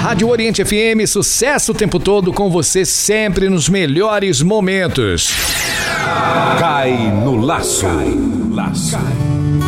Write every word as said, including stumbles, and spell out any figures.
Rádio Oriente F M, sucesso o tempo todo com você sempre nos melhores momentos. Cai no laço. Cai no laço.